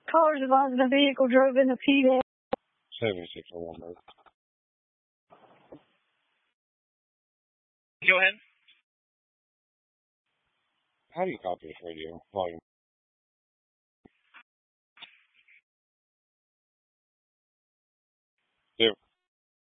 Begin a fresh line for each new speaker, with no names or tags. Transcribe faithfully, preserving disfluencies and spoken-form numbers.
cars involved in the vehicle drove in the P V.
seventy-six oh one.
Go ahead.
How do you copy this radio volume?